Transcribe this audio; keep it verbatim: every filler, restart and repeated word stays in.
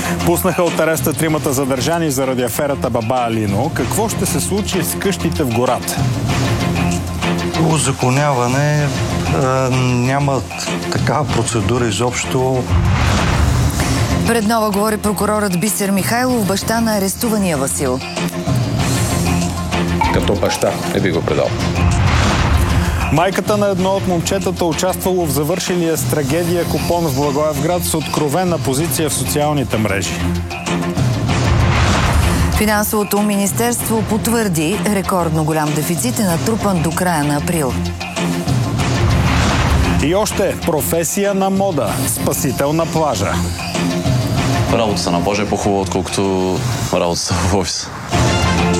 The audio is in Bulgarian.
Пуснаха от ареста тримата задържани заради аферата Баба Алино. Какво ще се случи с къщите в гората? Узаконяване е, няма такава процедура изобщо. Пред Нова говори прокурорът Бисер Михайлов, баща на арестувания Васил. Като баща не би го предал. Майката на едно от момчетата участвало в завършилия с трагедия купон в Благоевград с откровена позиция в социалните мрежи. Финансовото министерство потвърди, рекордно голям дефицит е натрупан до края на април. И още професия на мода. Спасител на плажа. Работата на плажа е по-хубава, отколкото работата в офис.